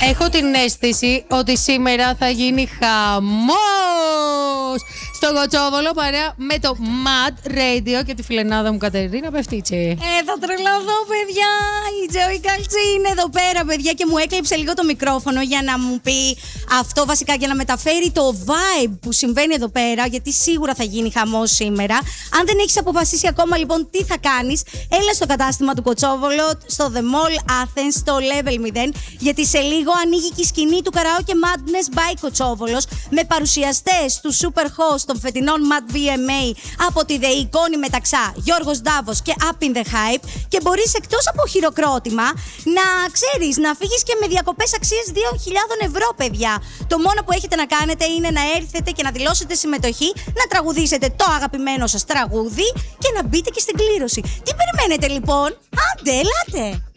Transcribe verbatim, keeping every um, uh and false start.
Έχω την αίσθηση ότι σήμερα θα γίνει χαμός στο Κοτσόβολο παρέα με το Mad Radio και τη φιλενάδα μου Κατερίνα Πεφτίτσι. Ε, θα τρελαθώ, παιδιά. Η Τζόι Καλτσή είναι εδώ πέρα, παιδιά, και μου έκλειψε λίγο το μικρόφωνο για να μου πει αυτό, βασικά για να μεταφέρει το vibe που συμβαίνει εδώ πέρα, γιατί σίγουρα θα γίνει χαμός σήμερα. Αν δεν έχεις αποφασίσει ακόμα, λοιπόν, τι θα κάνεις, έλα στο κατάστημα του Κοτσόβολο, στο The Mall Athens, στο Level μηδέν, γιατί σε λίγο ανοίγει και η σκηνή του Karaoke Madness by Κοτσόβολος με παρουσιαστές του Super Host των φετινών Mad βι εμ έι από τη ΔΕΗ Κόνη Μεταξά, Γιώργος Ντάβος και Up in the Hype, και μπορείς εκτός από χειροκρότημα να ξέρεις να φύγεις και με διακοπές αξίες δύο χιλιάδες ευρώ, παιδιά. Το μόνο που έχετε να κάνετε είναι να έρθετε και να δηλώσετε συμμετοχή, να τραγουδήσετε το αγαπημένο σας τραγούδι και να μπείτε και στην κλήρωση. Τι περιμένετε, λοιπόν? Άντε, ελάτε!